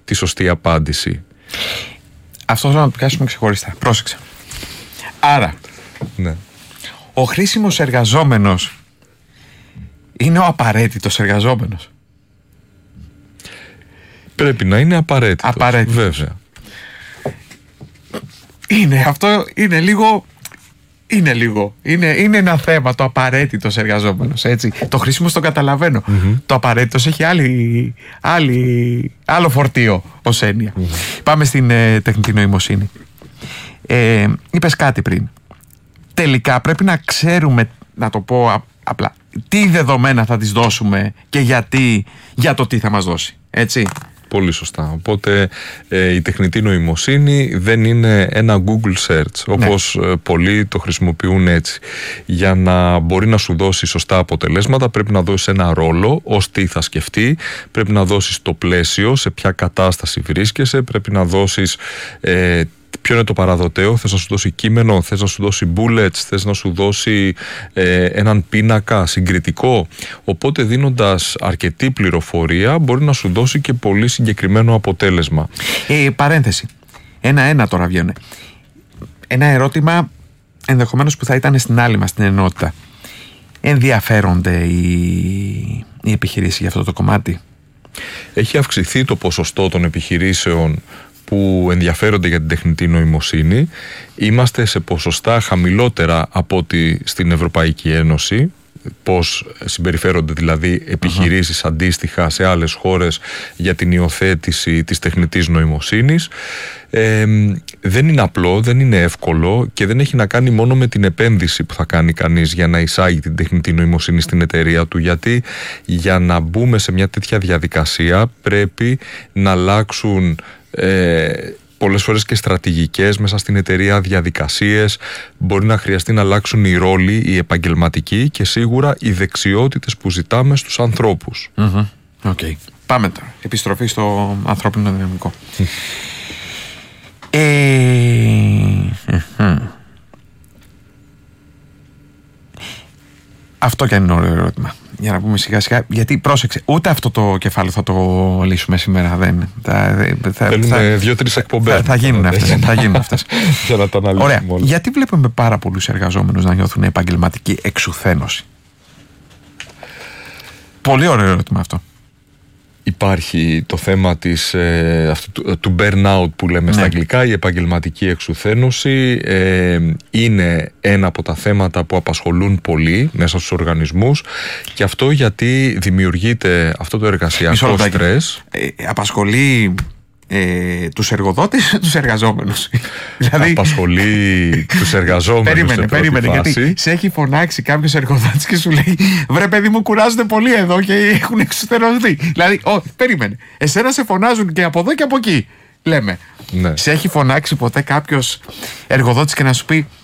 τη σωστή απάντηση. Αυτό να το πιάσουμε ξεχωριστά. Πρόσεξε. Άρα, Ναι. ο χρήσιμος εργαζόμενος είναι ο απαραίτητος εργαζόμενος. Πρέπει να είναι απαραίτητος. Βέβαια. Αυτό είναι λίγο. Είναι ένα θέμα το απαραίτητος εργαζόμενος. Έτσι. Το χρήσιμο το καταλαβαίνω. Το απαραίτητος έχει άλλο φορτίο ως έννοια. Πάμε στην τεχνητή νοημοσύνη. Είπες κάτι πριν. Τελικά πρέπει να ξέρουμε, να το πω απλά, τι δεδομένα θα τις δώσουμε και γιατί, για το τι θα μας δώσει. Έτσι. Πολύ σωστά. Οπότε η τεχνητή νοημοσύνη δεν είναι ένα Google search, όπως πολλοί το χρησιμοποιούν έτσι. Για να μπορεί να σου δώσει σωστά αποτελέσματα πρέπει να δώσεις ένα ρόλο ως τι θα σκεφτεί, πρέπει να δώσεις το πλαίσιο, σε ποια κατάσταση βρίσκεσαι, πρέπει να δώσεις ποιο είναι το παραδοτέο, θες να σου δώσει κείμενο, θες να σου δώσει bullets, θες να σου δώσει έναν πίνακα συγκριτικό. Οπότε δίνοντας αρκετή πληροφορία μπορεί να σου δώσει και πολύ συγκεκριμένο αποτέλεσμα. Παρένθεση. Ένα τώρα βγαίνει. Ένα ερώτημα ενδεχομένως που θα ήταν στην άλλη μας την ενότητα. Ενδιαφέρονται οι επιχειρήσεις για αυτό το κομμάτι? Έχει αυξηθεί το ποσοστό των επιχειρήσεων που ενδιαφέρονται για την τεχνητή νοημοσύνη. Είμαστε σε ποσοστά χαμηλότερα από ό,τι στην Ευρωπαϊκή Ένωση, πώς συμπεριφέρονται δηλαδή επιχειρήσεις αντίστοιχα σε άλλες χώρες για την υιοθέτηση της τεχνητής νοημοσύνης. Δεν είναι απλό, δεν είναι εύκολο και δεν έχει να κάνει μόνο με την επένδυση που θα κάνει κανείς για να εισάγει την τεχνητή νοημοσύνη στην εταιρεία του, γιατί για να μπούμε σε μια τέτοια διαδικασία πρέπει να αλλάξουν πολλές φορές και στρατηγικές μέσα στην εταιρεία, διαδικασίες, μπορεί να χρειαστεί να αλλάξουν οι ρόλοι, οι επαγγελματικοί και σίγουρα οι δεξιότητες που ζητάμε στους ανθρώπους. Okay. Πάμε τώρα. Επιστροφή στο ανθρώπινο δυναμικό. Αυτό και είναι ωραίο ερώτημα. Για να πούμε σιγά σιγά, γιατί πρόσεξε, ούτε αυτό το κεφάλαιο θα το λύσουμε σήμερα. Θέλουμε 2-3 εκπομπές. Θα γίνουν αυτές. Για να το αναλύσουμε. Ωραία. Όλα. Γιατί βλέπουμε πάρα πολλούς εργαζόμενους να νιώθουν επαγγελματική εξουθένωση? Πολύ ωραίο ερώτημα αυτό. Υπάρχει το θέμα του burnout που λέμε στα αγγλικά. Η επαγγελματική εξουθένωση είναι ένα από τα θέματα που απασχολούν πολύ μέσα στους οργανισμούς, και αυτό γιατί δημιουργείται αυτό το εργασιακό στρες. Απασχολεί τους εργοδότες ή τους εργαζόμενους? Δηλαδή, απασχολεί τους εργαζόμενους. Περίμενε, γιατί σε έχει φωνάξει κάποιος εργοδότης και σου λέει βρε παιδί μου, κουράζονται πολύ εδώ και έχουν εξουθενωθεί. Δηλαδή, περίμενε, εσένα σε φωνάζουν και από εδώ και από εκεί, λέμε. Ναι. Σε έχει φωνάξει ποτέ κάποιος εργοδότης και να σου πει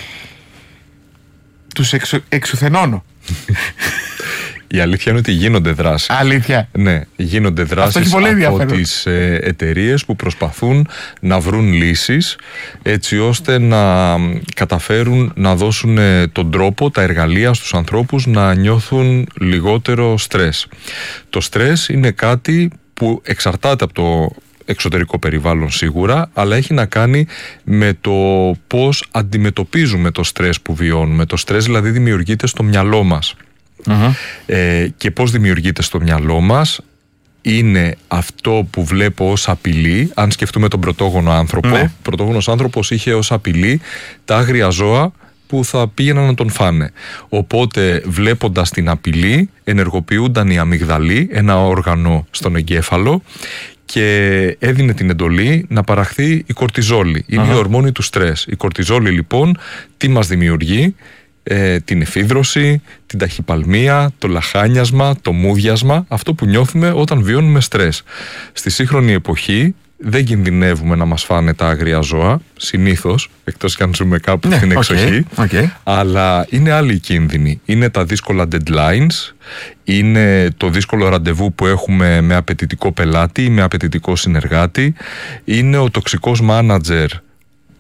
τους εξουθενώνω? Η αλήθεια είναι ότι γίνονται δράσεις. Αλήθεια. Ναι, γίνονται δράσεις από τις εταιρείες που προσπαθούν να βρουν λύσεις έτσι ώστε να καταφέρουν να δώσουν τον τρόπο, τα εργαλεία στους ανθρώπους να νιώθουν λιγότερο στρες. Το στρες είναι κάτι που εξαρτάται από το εξωτερικό περιβάλλον σίγουρα, αλλά έχει να κάνει με το πώς αντιμετωπίζουμε το στρες που βιώνουμε. Το στρες δηλαδή δημιουργείται στο μυαλό μας. Και πώς δημιουργείται στο μυαλό μας είναι αυτό που βλέπω ως απειλή. Αν σκεφτούμε τον πρωτόγονο άνθρωπο, ο πρωτόγονος άνθρωπος είχε ως απειλή τα άγρια ζώα που θα πήγαιναν να τον φάνε. Οπότε βλέποντας την απειλή ενεργοποιούνταν οι αμυγδαλοί, ένα όργανο στον εγκέφαλο, και έδινε την εντολή να παραχθεί η κορτιζόλη. Είναι η ορμόνη του στρες. Η κορτιζόλη λοιπόν τι μας δημιουργεί? Την εφίδρωση, την ταχυπαλμία, το λαχάνιασμα, το μούδιασμα, αυτό που νιώθουμε όταν βιώνουμε στρες. Στη σύγχρονη εποχή δεν κινδυνεύουμε να μας φάνε τα άγρια ζώα, συνήθως, εκτός κι αν ζούμε κάπου στην εξοχή, αλλά είναι άλλοι κίνδυνοι. Είναι τα δύσκολα deadlines, είναι το δύσκολο ραντεβού που έχουμε με απαιτητικό πελάτη ή με απαιτητικό συνεργάτη, είναι ο τοξικός μάνατζερ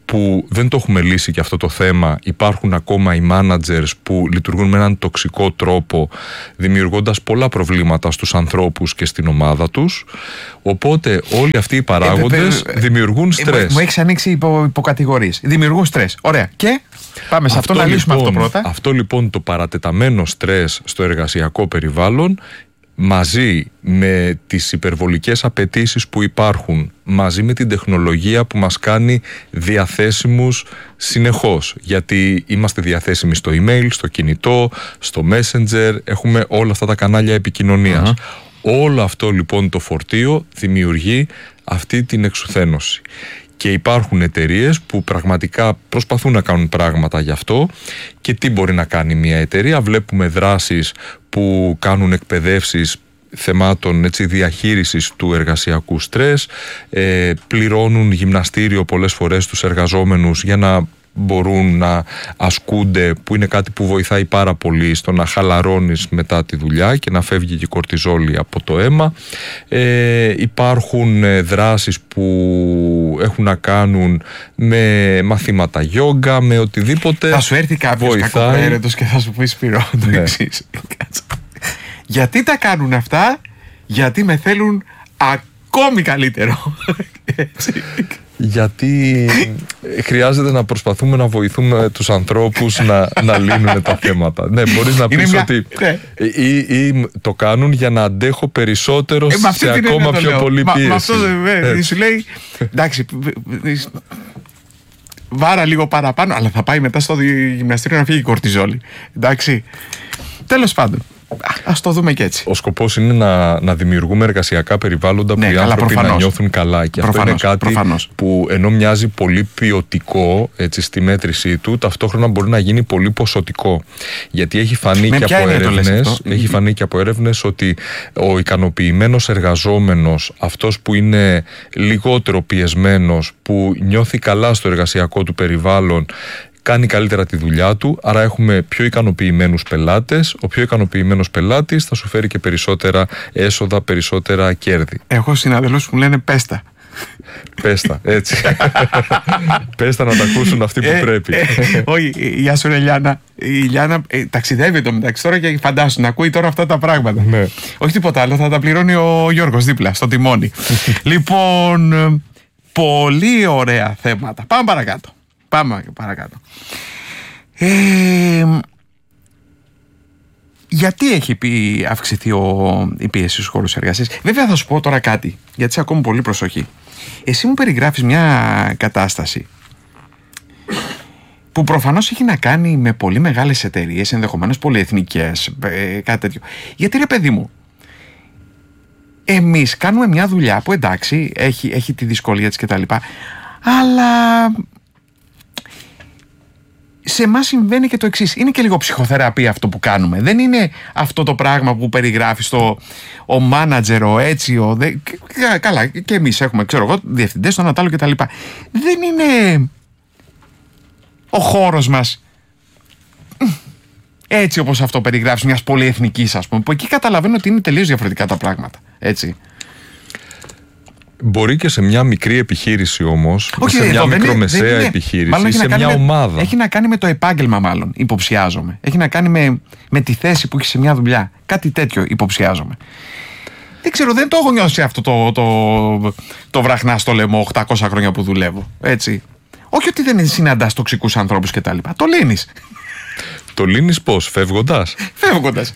που δεν το έχουμε λύσει και αυτό το θέμα. Υπάρχουν ακόμα οι managers που λειτουργούν με έναν τοξικό τρόπο, δημιουργώντας πολλά προβλήματα στους ανθρώπους και στην ομάδα τους. Οπότε όλοι αυτοί οι παράγοντες δημιουργούν στρες. Μου έχεις ανοίξει υποκατηγορίες. Δημιουργούν στρες. Ωραία. Και πάμε σε αυτό να λύσουμε αυτό πρώτα. Αυτό λοιπόν το παρατεταμένο στρες στο εργασιακό περιβάλλον, μαζί με τις υπερβολικές απαιτήσεις που υπάρχουν, μαζί με την τεχνολογία που μας κάνει διαθέσιμους συνεχώς, γιατί είμαστε διαθέσιμοι στο email, στο κινητό, στο messenger, έχουμε όλα αυτά τα κανάλια επικοινωνίας. Όλο αυτό λοιπόν το φορτίο δημιουργεί αυτή την εξουθένωση. Και υπάρχουν εταιρείες που πραγματικά προσπαθούν να κάνουν πράγματα γι' αυτό. Και τι μπορεί να κάνει μια εταιρεία? Βλέπουμε δράσεις που κάνουν εκπαιδεύσεις θεμάτων διαχείρισης του εργασιακού στρες, πληρώνουν γυμναστήριο πολλές φορές τους εργαζόμενους για να μπορούν να ασκούνται, που είναι κάτι που βοηθάει πάρα πολύ στο να χαλαρώνεις μετά τη δουλειά και να φεύγει και η κορτιζόλη από το αίμα. Υπάρχουν δράσεις που έχουν να κάνουν με μαθήματα γιόγκα, με οτιδήποτε. Θα σου έρθει κάποιος κακοπροαίρετος και θα σου πει, Σπύρο, το εξής. Γιατί τα κάνουν αυτά? Γιατί με θέλουν ακόμη καλύτερο. Γιατί χρειάζεται να προσπαθούμε να βοηθούμε τους ανθρώπους να λύνουν τα θέματα. Ναι, μπορείς να πεις ότι ή το κάνουν για να αντέχω περισσότερο σε ακόμα πιο πολύ πίεση. Αυτό σου λέει, εντάξει, βάρα λίγο παραπάνω, αλλά θα πάει μετά στο γυμναστήριο να φύγει η κορτιζόλη. Εντάξει, τέλος πάντων. Ας το δούμε και έτσι. Ο σκοπός είναι να δημιουργούμε εργασιακά περιβάλλοντα που οι άνθρωποι να νιώθουν καλά. Και αυτό είναι κάτι που ενώ μοιάζει πολύ ποιοτικό στη μέτρησή του, ταυτόχρονα μπορεί να γίνει πολύ ποσοτικό. Γιατί έχει φανεί και από έρευνες ότι ο ικανοποιημένος εργαζόμενος, αυτός που είναι λιγότερο πιεσμένος, που νιώθει καλά στο εργασιακό του περιβάλλον, κάνει καλύτερα τη δουλειά του, άρα έχουμε πιο ικανοποιημένους πελάτες. Ο πιο ικανοποιημένος πελάτης θα σου φέρει και περισσότερα έσοδα, περισσότερα κέρδη. Έχω συναδελφούς που λένε πέστα. Πέστα, έτσι. Πέστα να τα ακούσουν αυτοί που πρέπει. Όχι, γεια σου ρε Λιάννα. Η Λιάννα ταξιδεύει το μεταξύ τώρα και φαντάσου να ακούει τώρα αυτά τα πράγματα. Ναι. Όχι τίποτα άλλο, θα τα πληρώνει ο Γιώργος δίπλα, στο τιμόνι. Λοιπόν, πολύ ωραία θέματα. Πάμε παρακάτω. Γιατί έχει αυξηθεί η πίεση στους χώρους εργασίας? Βέβαια θα σου πω τώρα κάτι, γιατί σε ακόμη πολύ προσοχή. Εσύ μου περιγράφεις μια κατάσταση που προφανώς έχει να κάνει με πολύ μεγάλες εταιρείες, ενδεχομένως πολυεθνικές, κάτι τέτοιο. Γιατί ρε παιδί μου, εμείς κάνουμε μια δουλειά που εντάξει έχει τη δυσκολία της κτλ, αλλά σε εμάς συμβαίνει και το εξής. Είναι και λίγο ψυχοθεραπεία αυτό που κάνουμε. Δεν είναι αυτό το πράγμα που περιγράφεις ο μάνατζερ, ο έτσι, καλά, και εμείς έχουμε, ξέρω εγώ, διευθυντές, τον Ατάλο κτλ. Δεν είναι ο χώρος μας έτσι όπως αυτό περιγράφεις, μιας πολυεθνικής, ας πούμε, που εκεί καταλαβαίνω ότι είναι τελείως διαφορετικά τα πράγματα. Έτσι. Μπορεί και σε μια μικρή επιχείρηση όμως, σε μια μικρομεσαία επιχείρηση, σε μια ομάδα. Έχει να κάνει με το επάγγελμα μάλλον, υποψιάζομαι. Έχει να κάνει με τη θέση που έχει σε μια δουλειά. Κάτι τέτοιο υποψιάζομαι. Δεν ξέρω, δεν το έχω νιώσει αυτό το βραχνά στο λαιμό 800 χρόνια που δουλεύω. Έτσι. Όχι ότι δεν συναντάς τοξικούς ανθρώπους κτλ. Το λύνεις. Το λύνεις πώς, φεύγοντας? Φεύγοντας.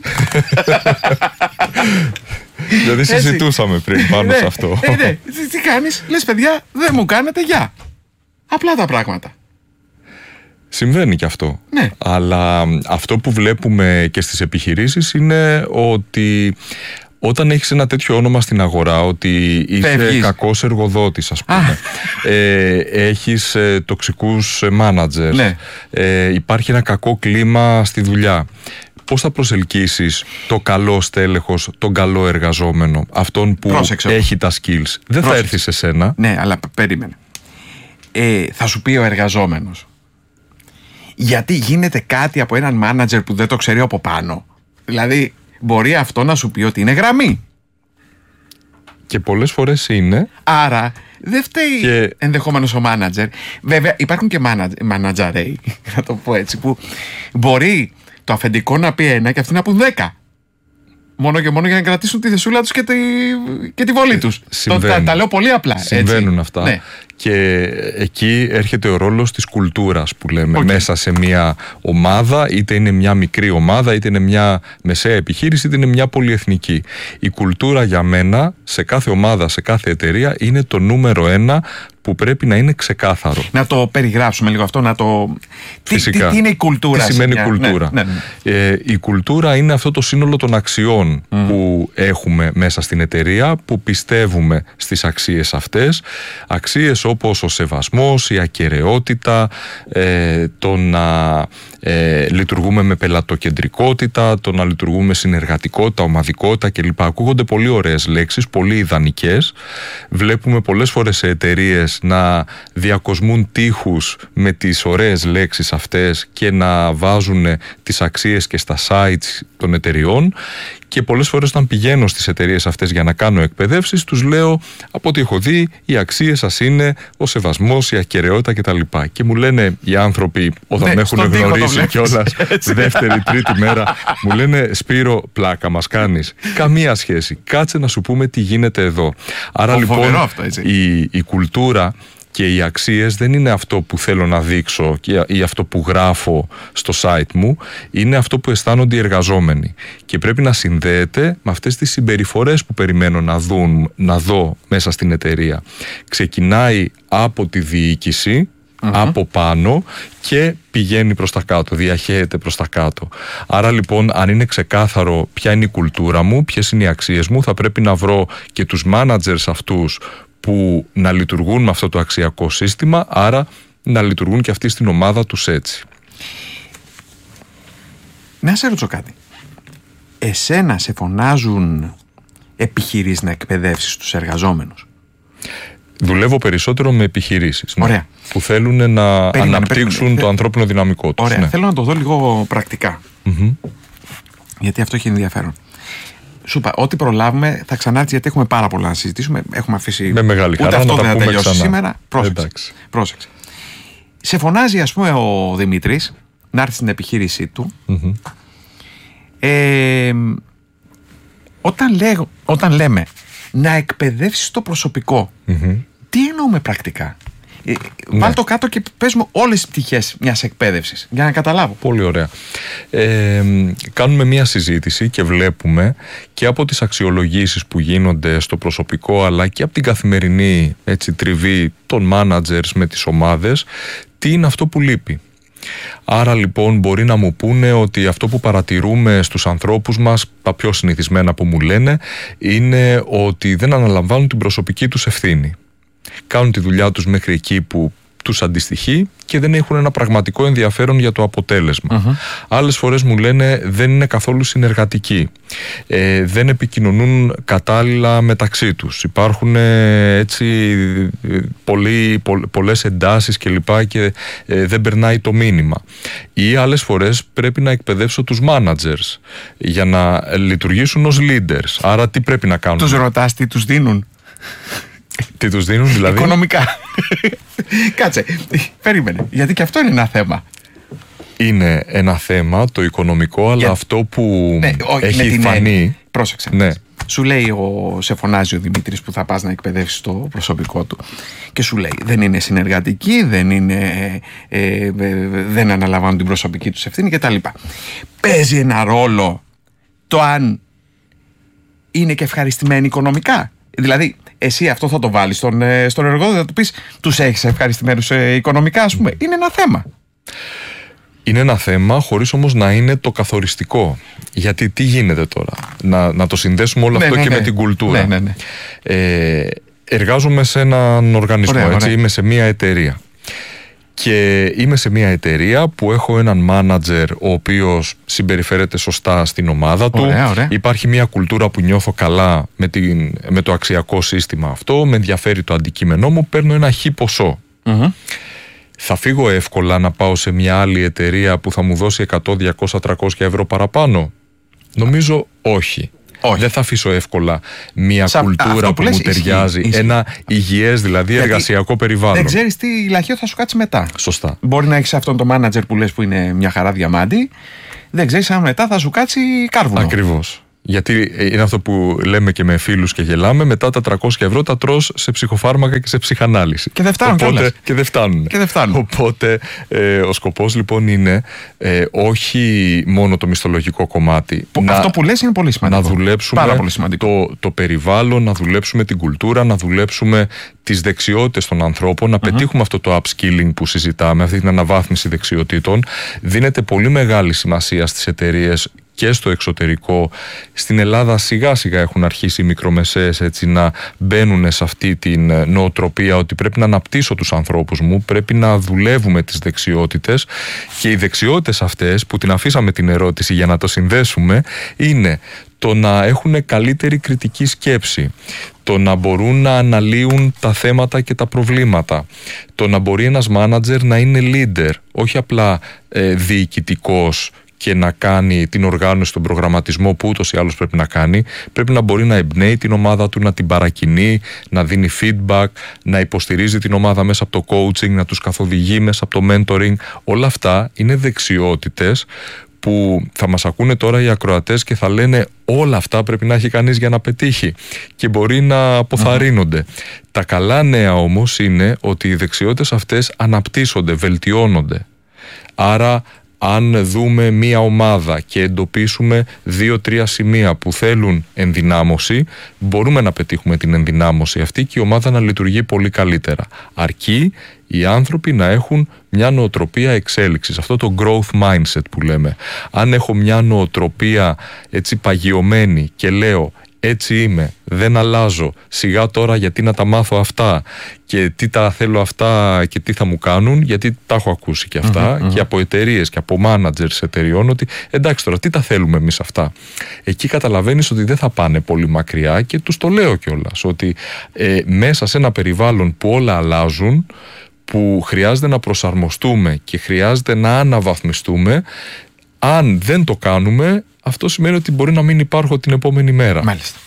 Δηλαδή συζητούσαμε πριν πάνω σε αυτό. Ναι. Τι κάνεις? Λες παιδιά, δεν μου κάνετε, γεια. Απλά τα πράγματα. Συμβαίνει και αυτό. Ναι. Αλλά αυτό που βλέπουμε και στις επιχειρήσεις είναι ότι όταν έχεις ένα τέτοιο όνομα στην αγορά, ότι είσαι κακός εργοδότης, ας πούμε, έχεις τοξικούς μάνατζερ, ναι, υπάρχει ένα κακό κλίμα στη δουλειά, πώς θα προσελκύσεις το καλό στέλεχος, τον καλό εργαζόμενο, αυτόν που έχει τα skills? Δεν θα έρθει σε σένα. Ναι, αλλά περίμενε. Θα σου πει ο εργαζόμενος, γιατί γίνεται κάτι από έναν μάνατζερ που δεν το ξέρει από πάνω? Δηλαδή μπορεί αυτό να σου πει ότι είναι γραμμή. Και πολλές φορές είναι. Άρα Δεν φταίει ενδεχομένως ο μάνατζερ. Βέβαια υπάρχουν και μάνατζαρέοι, να το πω έτσι, που μπορεί το αφεντικό να πει 1 και αυτοί να πούν 10. Μόνο και μόνο για να κρατήσουν τη θεσούλα τους και τη βολή τους. Τα λέω πολύ απλά. Συμβαίνουν έτσι. αυτά. Ναι. Και εκεί έρχεται ο ρόλος της κουλτούρας που λέμε μέσα σε μια ομάδα, είτε είναι μια μικρή ομάδα, είτε είναι μια μεσαία επιχείρηση, είτε είναι μια πολυεθνική. Η κουλτούρα για μένα σε κάθε ομάδα, σε κάθε εταιρεία είναι το νούμερο 1 που πρέπει να είναι ξεκάθαρο. Να το περιγράψουμε λίγο αυτό, Φυσικά. Τι είναι η κουλτούρα? Τι σημαίνει κουλτούρα? Ναι. Η κουλτούρα είναι αυτό το σύνολο των αξιών που έχουμε μέσα στην εταιρεία, που πιστεύουμε στις αξίες αυτές. Αξίες όπως ο σεβασμός, η ακεραιότητα, το να λειτουργούμε με πελατοκεντρικότητα, το να λειτουργούμε με συνεργατικότητα, ομαδικότητα κλπ. Ακούγονται πολύ ωραίες λέξεις, πολύ ιδανικές. Βλέπουμε πολλές φορές σε εταιρείες να διακοσμούν τοίχους με τις ωραίες λέξεις αυτές και να βάζουν τις αξίες και στα sites των εταιριών. Και πολλές φορές όταν πηγαίνω στις εταιρείες αυτές για να κάνω εκπαιδεύσεις, τους λέω από ό,τι έχω δει, οι αξίες σας είναι ο σεβασμός, η ακεραιότητα κτλ. Και μου λένε οι άνθρωποι, όταν με έχουν γνωρίσει κιόλας δεύτερη, τρίτη μέρα, μου λένε Σπύρο, πλάκα μας κάνεις? Καμία σχέση. Κάτσε να σου πούμε τι γίνεται εδώ. Άρα λοιπόν η κουλτούρα και οι αξίες δεν είναι αυτό που θέλω να δείξω ή αυτό που γράφω στο site μου, είναι αυτό που αισθάνονται οι εργαζόμενοι. Και πρέπει να συνδέεται με αυτές τις συμπεριφορές που περιμένω να δω μέσα στην εταιρεία. Ξεκινάει από τη διοίκηση, από πάνω και πηγαίνει προς τα κάτω, διαχέεται προς τα κάτω. Άρα λοιπόν, αν είναι ξεκάθαρο ποια είναι η κουλτούρα μου, ποιες είναι οι αξίες μου, θα πρέπει να βρω και τους managers αυτούς που να λειτουργούν με αυτό το αξιακό σύστημα, άρα να λειτουργούν και αυτοί στην ομάδα τους έτσι. Να σε ρωτήσω κάτι. Εσένα σε φωνάζουν επιχειρήσεις να εκπαιδεύσεις τους εργαζόμενους? Δουλεύω περισσότερο με επιχειρήσεις, ναι, που θέλουν να αναπτύξουν το ανθρώπινο δυναμικό τους. Ωραία, ναι. Θέλω να το δω λίγο πρακτικά. Γιατί αυτό έχει ενδιαφέρον. Σου είπα, ό,τι προλάβουμε θα ξανάρθει, γιατί έχουμε πάρα πολλά να συζητήσουμε. Έχουμε αφήσει. Με μεγάλη χαρά. Ούτε αυτό να δεν θα τελειώσει ξανά. σήμερα. Πρόσεξε. Σε φωνάζει, ας πούμε, ο Δημήτρης να έρθει στην επιχείρησή του. Όταν λέμε να εκπαιδεύσεις το προσωπικό, τι εννοούμε πρακτικά? Βάλ το κάτω και πες μου όλες τις πτυχές μιας εκπαίδευσης για να καταλάβω. Πολύ ωραία. Κάνουμε μια συζήτηση και βλέπουμε και από τις αξιολογήσεις που γίνονται στο προσωπικό, αλλά και από την καθημερινή τριβή των managers με τις ομάδες, τι είναι αυτό που λείπει. Άρα λοιπόν μπορεί να μου πούνε ότι αυτό που παρατηρούμε στους ανθρώπους μας, τα πιο συνηθισμένα που μου λένε, είναι ότι δεν αναλαμβάνουν την προσωπική τους ευθύνη. Κάνουν τη δουλειά τους μέχρι εκεί που τους αντιστοιχεί και δεν έχουν ένα πραγματικό ενδιαφέρον για το αποτέλεσμα. Άλλες φορές μου λένε δεν είναι καθόλου συνεργατικοί, δεν επικοινωνούν κατάλληλα μεταξύ τους, υπάρχουν πολλές εντάσεις κλπ. Και δεν περνάει το μήνυμα. Ή άλλες φορές πρέπει να εκπαιδεύσω τους managers για να λειτουργήσουν ως leaders. Άρα τι πρέπει να κάνουν? Τους ρωτάς τι τους δίνουν? Τι τους δίνουν δηλαδή? Οικονομικά. Κάτσε, περίμενε, γιατί και αυτό είναι ένα θέμα. Είναι ένα θέμα το οικονομικό, αλλά αυτό που έχει φανεί. Πρόσεξε. Ναι. Σου λέει, σε φωνάζει ο Δημήτρης που θα πας να εκπαιδεύσεις το προσωπικό του και σου λέει δεν είναι συνεργατικοί, δεν αναλαμβάνουν την προσωπική τους ευθύνη κτλ. Παίζει ένα ρόλο το αν είναι και ευχαριστημένοι οικονομικά? Δηλαδή, εσύ αυτό θα το βάλεις στον εργοδότη, θα του πεις τους έχεις ευχαριστημένους οικονομικά, ας πούμε? Είναι ένα θέμα. Είναι ένα θέμα, χωρίς όμως να είναι το καθοριστικό. Γιατί τι γίνεται τώρα? Να το συνδέσουμε όλο αυτό και με την κουλτούρα. Ναι. Εργάζομαι σε έναν οργανισμό, είμαι σε μια εταιρεία. Και είμαι σε μια εταιρεία που έχω έναν μάνατζερ ο οποίος συμπεριφέρεται σωστά στην ομάδα του. Υπάρχει μια κουλτούρα που νιώθω καλά με το αξιακό σύστημα αυτό. Με ενδιαφέρει το αντικείμενό μου. Παίρνω ένα χι ποσό. Θα φύγω εύκολα να πάω σε μια άλλη εταιρεία που θα μου δώσει 100, 200, 300 ευρώ παραπάνω? Νομίζω όχι. Δεν θα αφήσω εύκολα μια κουλτούρα που μου ταιριάζει. Ένα υγιές δηλαδή εργασιακό περιβάλλον. Δεν ξέρεις τι λαχείο θα σου κάτσει μετά. Σωστά. Μπορεί να έχεις αυτόν τον μάνατζερ που λες που είναι μια χαρά διαμάντη. Δεν ξέρεις αν μετά θα σου κάτσει κάρβουνο. Ακριβώς. Γιατί είναι αυτό που λέμε και με φίλους και γελάμε, μετά τα 300 ευρώ τα τρως σε ψυχοφάρμακα και σε ψυχανάλυση. Και δεν φτάνουν κιόλας. Και δεν φτάνουν. Οπότε ο σκοπός λοιπόν είναι όχι μόνο το μισθολογικό κομμάτι. Αυτό που λες είναι πολύ σημαντικό. Να δουλέψουμε πάρα πολύ σημαντικό. Το περιβάλλον, να δουλέψουμε την κουλτούρα, να δουλέψουμε τις δεξιότητες των ανθρώπων, να πετύχουμε αυτό το upskilling που συζητάμε, αυτή την αναβάθμιση δεξιοτήτων. Δίνεται πολύ μεγάλη σημασία στις εταιρείες και στο εξωτερικό. Στην Ελλάδα σιγά σιγά έχουν αρχίσει οι μικρομεσαίες έτσι να μπαίνουν σε αυτή την νοοτροπία ότι πρέπει να αναπτύσσω τους ανθρώπους μου, πρέπει να δουλεύουμε τις δεξιότητες, και οι δεξιότητες αυτές που την αφήσαμε την ερώτηση για να το συνδέσουμε είναι το να έχουν καλύτερη κριτική σκέψη, το να μπορούν να αναλύουν τα θέματα και τα προβλήματα, το να μπορεί ένας μάνατζερ να είναι leader, όχι απλά διοικητικός και να κάνει την οργάνωση, τον προγραμματισμό που ούτως ή άλλως πρέπει να κάνει. Πρέπει να μπορεί να εμπνέει την ομάδα του, να την παρακινεί, να δίνει feedback, να υποστηρίζει την ομάδα μέσα από το coaching, να τους καθοδηγεί μέσα από το mentoring. Όλα αυτά είναι δεξιότητες που θα μας ακούνε τώρα οι ακροατές και θα λένε όλα αυτά πρέπει να έχει κανείς για να πετύχει, και μπορεί να αποθαρρύνονται. Τα καλά νέα όμως είναι ότι οι δεξιότητες αυτές αναπτύσσονται, βελτιώνονται. Άρα αν δούμε μία ομάδα και εντοπίσουμε 2-3 σημεία που θέλουν ενδυνάμωση, μπορούμε να πετύχουμε την ενδυνάμωση αυτή και η ομάδα να λειτουργεί πολύ καλύτερα. Αρκεί οι άνθρωποι να έχουν μια νοοτροπία εξέλιξης, αυτό το growth mindset που λέμε. Αν έχω μια νοοτροπία έτσι παγιωμένη και λέω έτσι είμαι, δεν αλλάζω, σιγά τώρα γιατί να τα μάθω αυτά και τι τα θέλω αυτά και τι θα μου κάνουν, γιατί τα έχω ακούσει και αυτά και από εταιρείες και από managers εταιρεών, ότι εντάξει τώρα τι τα θέλουμε εμείς αυτά. Εκεί καταλαβαίνεις ότι δεν θα πάνε πολύ μακριά, και τους το λέω κιόλας ότι μέσα σε ένα περιβάλλον που όλα αλλάζουν, που χρειάζεται να προσαρμοστούμε και χρειάζεται να αναβαθμιστούμε, αν δεν το κάνουμε, αυτό σημαίνει ότι μπορεί να μην υπάρχω την επόμενη μέρα. Μάλιστα.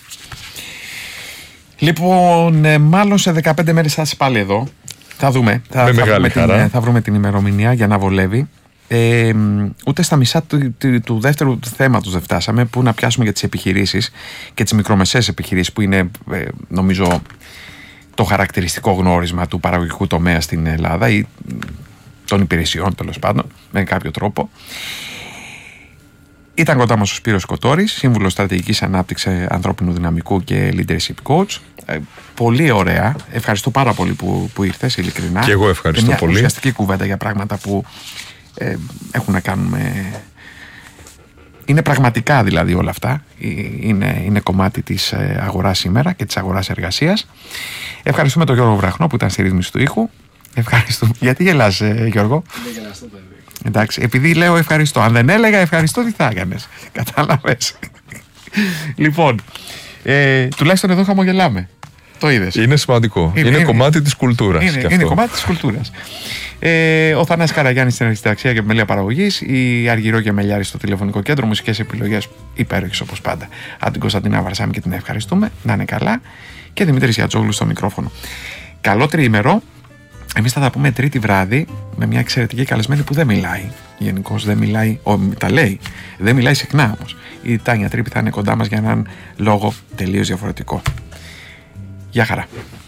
Λοιπόν, μάλλον σε 15 μέρες θα είσαι πάλι εδώ. Θα δούμε. Θα βρούμε την ημερομηνία για να βολεύει. Ούτε στα μισά του δεύτερου θέματος δεν φτάσαμε, που να πιάσουμε για τις επιχειρήσεις και τις μικρομεσαίες επιχειρήσεις, που είναι νομίζω το χαρακτηριστικό γνώρισμα του παραγωγικού τομέα στην Ελλάδα, ή των υπηρεσιών τέλος πάντων, με κάποιο τρόπο. Ήταν κοντά μας ο Σπύρος Κοτόρης, σύμβουλος στρατηγικής ανάπτυξης ανθρώπινου δυναμικού και leadership coach. Πολύ ωραία. Ευχαριστώ πάρα πολύ που ήρθες, ειλικρινά. Και εγώ ευχαριστώ πολύ. Μια ουσιαστική κουβέντα για πράγματα που έχουν να κάνουν με... Είναι πραγματικά δηλαδή όλα αυτά. Είναι κομμάτι της αγοράς σήμερα και της αγοράς εργασίας. Ευχαριστούμε τον Γιώργο Βραχνό που ήταν στη ρύθμιση του ήχου. Ευχαριστούμε. Γιατί γελάς, Γιώργο? Δεν γελαστώ, παιδί. Εντάξει, επειδή λέω ευχαριστώ. Αν δεν έλεγα ευχαριστώ, τι θα έκανες? Κατάλαβες? Λοιπόν, τουλάχιστον εδώ χαμογελάμε. Το είδες? Είναι σημαντικό. Είναι κομμάτι της κουλτούρας. Είναι κομμάτι της κουλτούρας. Ο Θανάσης Καραγιάννης στην αρισταξία και επιμέλεια παραγωγής, η Αργυρό και Μελιάρη στο τηλεφωνικό κέντρο, μουσικές επιλογές υπέροχες όπως πάντα από την Κωνσταντίνα Βαρσάμη και την ευχαριστούμε. Να είναι καλά. Και Δημήτρης Γιατζόγλου στο μικρόφωνο. Καλό τριήμερο. Εμείς θα τα πούμε Τρίτη βράδυ με μια εξαιρετική καλεσμένη που δεν μιλάει. Γενικώς δεν μιλάει, τα λέει. Δεν μιλάει συχνά όμως. Η Τάνια Τρίπη θα είναι κοντά μας για έναν λόγο τελείως διαφορετικό. Γεια χαρά.